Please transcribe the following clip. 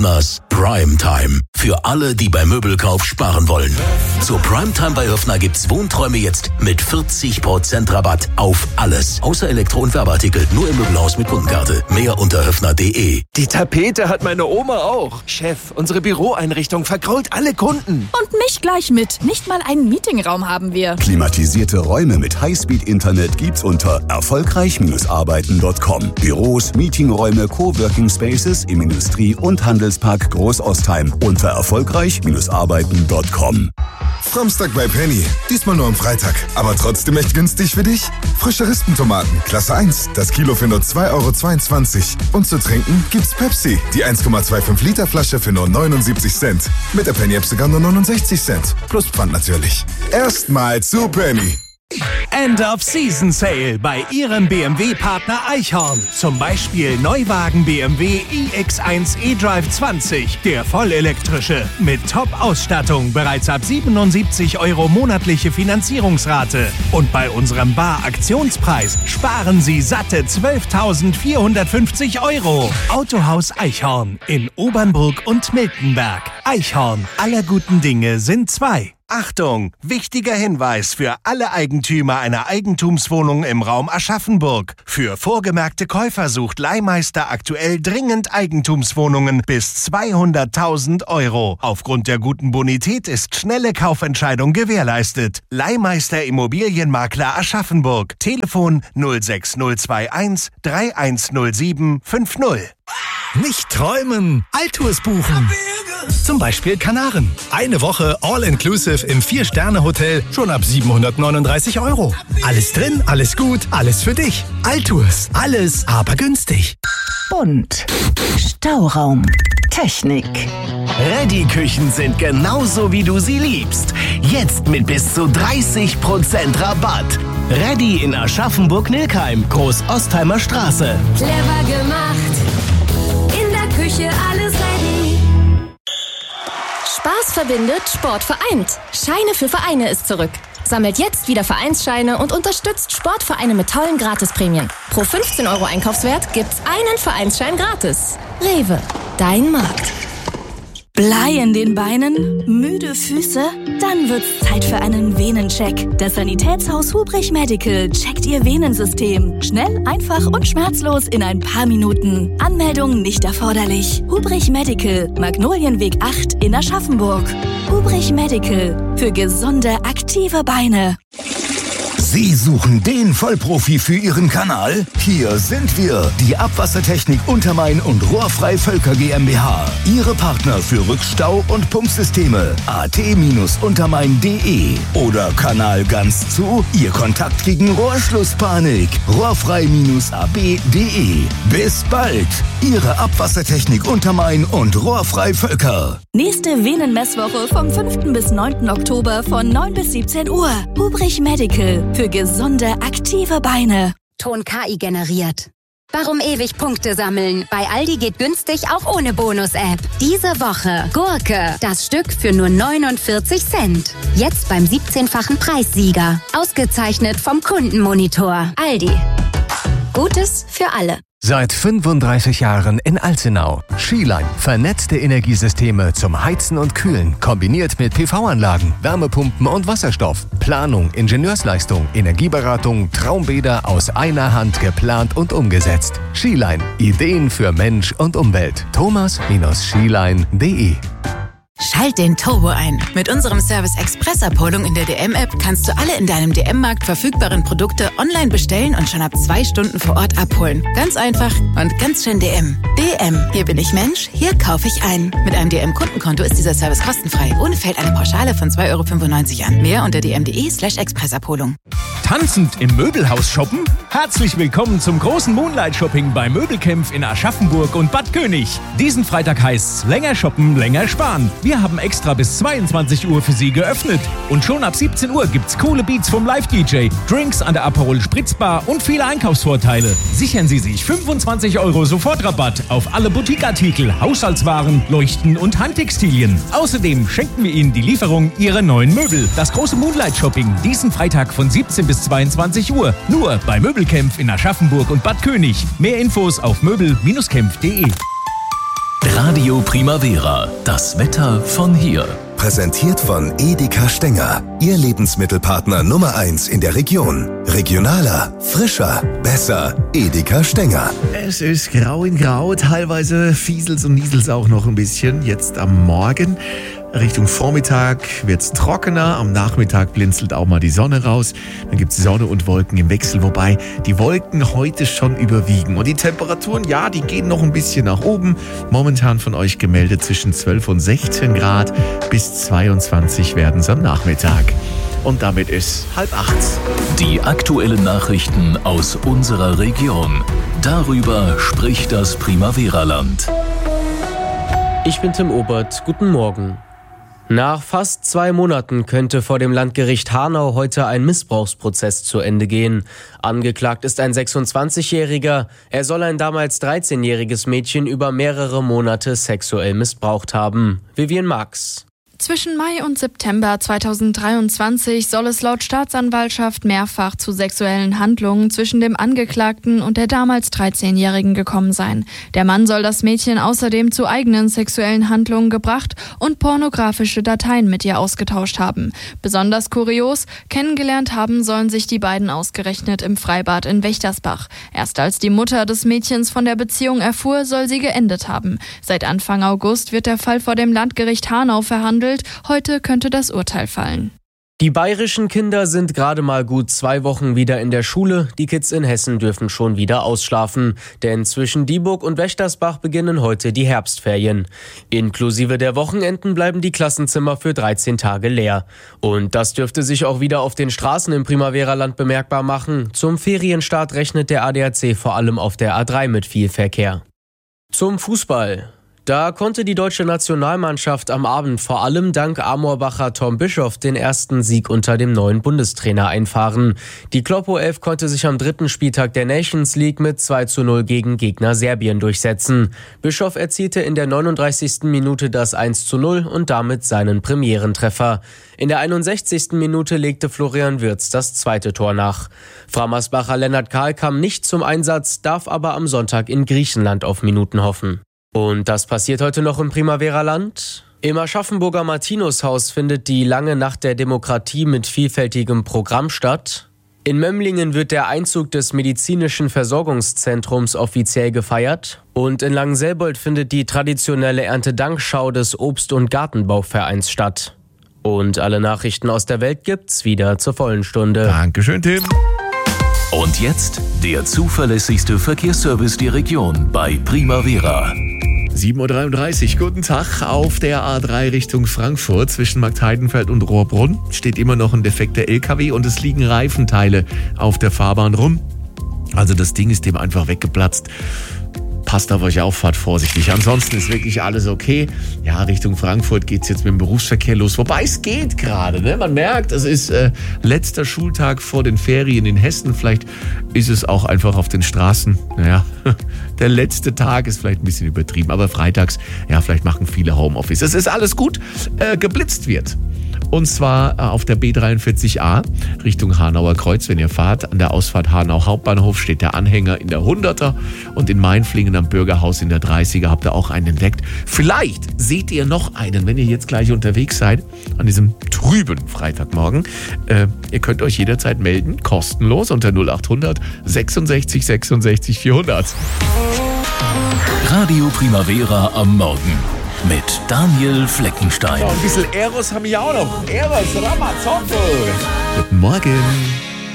Primetime. Für alle, die beim Möbelkauf sparen wollen. Zur Primetime bei Höffner gibt's Wohnträume jetzt mit 40% Rabatt auf alles. Außer Elektro- und Werbeartikel. Nur im Möbelhaus mit Kundenkarte. Mehr unter höffner.de. Die Tapete hat meine Oma auch. Chef, unsere Büroeinrichtung vergrault alle Kunden. Und mich gleich mit. Nicht mal einen Meetingraum haben wir. Klimatisierte Räume mit Highspeed-Internet gibt's unter erfolgreich-arbeiten.com. Büros, Meetingräume, Coworking Spaces im Industrie- und Handelspark Großostheim unter erfolgreich-arbeiten.com. Samstag bei Penny. Diesmal nur am Freitag. Aber trotzdem echt günstig für dich? Frische Rispentomaten, Klasse 1. Das Kilo für nur 2,22 €. Und zu trinken gibt's Pepsi. Die 1,25 Liter Flasche für nur 79 Cent. Mit der Penny-App sogar nur 69 Cent. Plus Pfand natürlich. Erstmal zu Penny. End of Season Sale bei Ihrem BMW-Partner Eichhorn. Zum Beispiel Neuwagen BMW iX1 eDrive 20, der vollelektrische. Mit Top-Ausstattung bereits ab 77 € monatliche Finanzierungsrate. Und bei unserem Bar-Aktionspreis sparen Sie satte 12.450 €. Autohaus Eichhorn in Obernburg und Miltenberg. Eichhorn, aller guten Dinge sind zwei. Achtung! Wichtiger Hinweis für alle Eigentümer einer Eigentumswohnung im Raum Aschaffenburg. Für vorgemerkte Käufer sucht Leihmeister aktuell dringend Eigentumswohnungen bis 200.000 €. Aufgrund der guten Bonität ist schnelle Kaufentscheidung gewährleistet. Leihmeister Immobilienmakler Aschaffenburg. Telefon 06021 310750. Nicht träumen, Altours buchen. Zum Beispiel Kanaren. Eine Woche All-Inclusive im 4-Sterne-Hotel schon ab 739 €. Alles drin, alles gut, alles für dich. Altours. Alles, aber günstig. Bunt. Stauraum. Technik. Ready-Küchen sind genauso, wie du sie liebst. Jetzt mit bis zu 30% Rabatt. Ready in Aschaffenburg-Nilkheim, Groß-Ostheimer Straße. Clever gemacht. In der Küche alles ready. Spaß verbindet, Sport vereint. Scheine für Vereine ist zurück. Sammelt jetzt wieder Vereinsscheine und unterstützt Sportvereine mit tollen Gratisprämien. Pro 15 € Einkaufswert gibt's einen Vereinsschein gratis. Rewe, dein Markt. Blei in den Beinen? Müde Füße? Dann wird's Zeit für einen Venencheck. Das Sanitätshaus Hubrich Medical checkt Ihr Venensystem. Schnell, einfach und schmerzlos in ein paar Minuten. Anmeldung nicht erforderlich. Hubrich Medical, Magnolienweg 8 in Aschaffenburg. Hubrich Medical, für gesunde, aktive Beine. Sie suchen den Vollprofi für Ihren Kanal? Hier sind wir, die Abwassertechnik Untermain und Rohrfrei Völker GmbH. Ihre Partner für Rückstau- und Pumpsysteme. at-untermain.de oder Kanal ganz zu, Ihr Kontakt gegen Rohrschlusspanik. rohrfrei-ab.de. Bis bald, Ihre Abwassertechnik Untermain und Rohrfrei Völker. Nächste Venenmesswoche vom 5. bis 9. Oktober von 9 bis 17 Uhr. Hubrich Medical, für gesunde, aktive Beine. Ton KI generiert. Warum ewig Punkte sammeln? Bei Aldi geht günstig auch ohne Bonus-App. Diese Woche Gurke, das Stück für nur 49 Cent. Jetzt beim 17-fachen Preissieger. Ausgezeichnet vom Kundenmonitor. Aldi. Gutes für alle. Seit 35 Jahren in Alzenau. Skiline. Vernetzte Energiesysteme zum Heizen und Kühlen. Kombiniert mit PV-Anlagen, Wärmepumpen und Wasserstoff. Planung, Ingenieursleistung, Energieberatung, Traumbäder aus einer Hand geplant und umgesetzt. Skiline. Ideen für Mensch und Umwelt. thomas-skiline.de. Schalt den Turbo ein. Mit unserem Service Express-Abholung in der DM-App kannst du alle in deinem DM-Markt verfügbaren Produkte online bestellen und schon ab 2 Stunden vor Ort abholen. Ganz einfach und ganz schön DM. DM, hier bin ich Mensch, hier kaufe ich ein. Mit einem DM-Kundenkonto ist dieser Service kostenfrei. Ohne fällt eine Pauschale von 2,95 € an. Mehr unter dm.de/Expressabholung. Tanzend im Möbelhaus shoppen? Herzlich willkommen zum großen Moonlight-Shopping bei Möbelkämpf in Aschaffenburg und Bad König. Diesen Freitag heißt's länger shoppen, länger sparen. Wir haben extra bis 22 Uhr für Sie geöffnet. Und schon ab 17 Uhr gibt's coole Beats vom Live-DJ, Drinks an der Aperol Spritzbar und viele Einkaufsvorteile. Sichern Sie sich 25 € Sofortrabatt auf alle Boutique-Artikel, Haushaltswaren, Leuchten und Handtextilien. Außerdem schenken wir Ihnen die Lieferung Ihrer neuen Möbel. Das große Moonlight-Shopping diesen Freitag von 17 bis 22 Uhr. Nur bei Möbelkämpf in Aschaffenburg und Bad König. Mehr Infos auf möbel-kämpf.de. Radio Primavera, das Wetter von hier. Präsentiert von Edeka Stenger. Ihr Lebensmittelpartner Nummer 1 in der Region. Regionaler, frischer, besser. Edeka Stenger. Es ist grau in grau, teilweise fieselt's und nieselt's auch noch ein bisschen. Jetzt am Morgen. Richtung Vormittag wird's trockener, am Nachmittag blinzelt auch mal die Sonne raus. Dann gibt's Sonne und Wolken im Wechsel, wobei die Wolken heute schon überwiegen. Und die Temperaturen, ja, die gehen noch ein bisschen nach oben. Momentan von euch gemeldet zwischen 12 und 16 Grad, bis 22 werden's am Nachmittag. Und damit ist 7:30. Die aktuellen Nachrichten aus unserer Region. Darüber spricht das Primavera-Land. Ich bin Tim Obert. Guten Morgen. Nach fast 2 Monaten könnte vor dem Landgericht Hanau heute ein Missbrauchsprozess zu Ende gehen. Angeklagt ist ein 26-Jähriger. Er soll ein damals 13-jähriges Mädchen über mehrere Monate sexuell missbraucht haben. Vivian Marx. Zwischen Mai und September 2023 soll es laut Staatsanwaltschaft mehrfach zu sexuellen Handlungen zwischen dem Angeklagten und der damals 13-Jährigen gekommen sein. Der Mann soll das Mädchen außerdem zu eigenen sexuellen Handlungen gebracht und pornografische Dateien mit ihr ausgetauscht haben. Besonders kurios, kennengelernt haben sollen sich die beiden ausgerechnet im Freibad in Wächtersbach. Erst als die Mutter des Mädchens von der Beziehung erfuhr, soll sie geendet haben. Seit Anfang August wird der Fall vor dem Landgericht Hanau verhandelt. Heute könnte das Urteil fallen. Die bayerischen Kinder sind gerade mal gut 2 Wochen wieder in der Schule. Die Kids in Hessen dürfen schon wieder ausschlafen. Denn zwischen Dieburg und Wächtersbach beginnen heute die Herbstferien. Inklusive der Wochenenden bleiben die Klassenzimmer für 13 Tage leer. Und das dürfte sich auch wieder auf den Straßen im Primavera-Land bemerkbar machen. Zum Ferienstart rechnet der ADAC vor allem auf der A3 mit viel Verkehr. Zum Fußball. Da konnte die deutsche Nationalmannschaft am Abend vor allem dank Amorbacher Tom Bischoff den ersten Sieg unter dem neuen Bundestrainer einfahren. Die Kloppo 11 konnte sich am 3. Spieltag der Nations League mit 2:0 gegen Gegner Serbien durchsetzen. Bischoff erzielte in der 39. Minute das 1:0 und damit seinen Premierentreffer. In der 61. Minute legte Florian Wirtz das 2. Tor nach. Frammersbacher Lennart Kahl kam nicht zum Einsatz, darf aber am Sonntag in Griechenland auf Minuten hoffen. Und das passiert heute noch im Primavera-Land. Im Aschaffenburger Martinushaus findet die lange Nacht der Demokratie mit vielfältigem Programm statt. In Mömlingen wird der Einzug des medizinischen Versorgungszentrums offiziell gefeiert. Und in Langenselbold findet die traditionelle Erntedankschau des Obst- und Gartenbauvereins statt. Und alle Nachrichten aus der Welt gibt's wieder zur vollen Stunde. Dankeschön, Tim. Und jetzt der zuverlässigste Verkehrsservice der Region bei Primavera. 7:33 Uhr, guten Tag. Auf der A3 Richtung Frankfurt zwischen Marktheidenfeld und Rohrbrunn steht immer noch ein defekter LKW und es liegen Reifenteile auf der Fahrbahn rum. Also das Ding ist dem einfach weggeplatzt. Passt auf euch auf, fahrt vorsichtig. Ansonsten ist wirklich alles okay. Ja, Richtung Frankfurt geht's jetzt mit dem Berufsverkehr los. Wobei es geht gerade, ne? Man merkt, es ist letzter Schultag vor den Ferien in Hessen. Vielleicht ist es auch einfach auf den Straßen. Naja, der letzte Tag ist vielleicht ein bisschen übertrieben. Aber freitags, ja, vielleicht machen viele Homeoffice. Es ist alles gut. Geblitzt wird. Und zwar auf der B43a Richtung Hanauer Kreuz, wenn ihr fahrt. An der Ausfahrt Hanau Hauptbahnhof steht der Anhänger in der 100er und in Mainflingen am Bürgerhaus in der 30er habt ihr auch einen entdeckt. Vielleicht seht ihr noch einen, wenn ihr jetzt gleich unterwegs seid an diesem trüben Freitagmorgen. Ihr könnt euch jederzeit melden, kostenlos unter 0800 66 66 400. Radio Primavera am Morgen. Mit Daniel Fleckenstein. Oh, ein bisschen Eros haben wir auch noch. Eros Ramazzotti. Guten Morgen.